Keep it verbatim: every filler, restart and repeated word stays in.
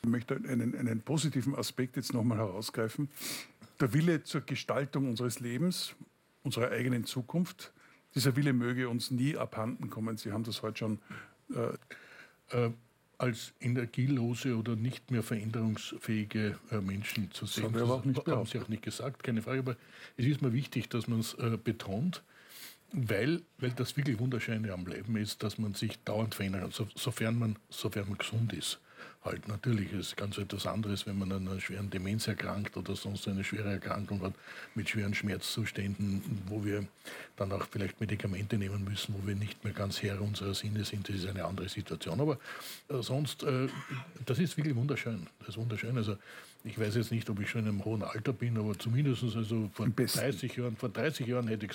Ich möchte einen, einen positiven Aspekt jetzt nochmal herausgreifen. Der Wille zur Gestaltung unseres Lebens, unserer eigenen Zukunft, dieser Wille möge uns nie abhanden kommen. Sie haben das heute schon äh, äh, als energielose oder nicht mehr veränderungsfähige äh, Menschen zu sehen. Das haben wir aber auch nicht haben Sie auch nicht gesagt, keine Frage. Aber es ist mir wichtig, dass man es äh, betont, weil, weil das wirklich Wunderschöne am Leben ist, dass man sich dauernd verändern kann, so, sofern, man, sofern man gesund ist. Halt, natürlich ist es ganz etwas anderes, wenn man an einer schweren Demenz erkrankt oder sonst eine schwere Erkrankung hat mit schweren Schmerzzuständen, wo wir dann auch vielleicht Medikamente nehmen müssen, wo wir nicht mehr ganz Herr unserer Sinne sind. Das ist eine andere Situation. Aber äh, sonst, äh, das ist wirklich wunderschön. Das ist wunderschön. Also ich weiß jetzt nicht, ob ich schon in einem hohen Alter bin, aber zumindest also vor dreißig Jahren, vor dreißig Jahren hätte ich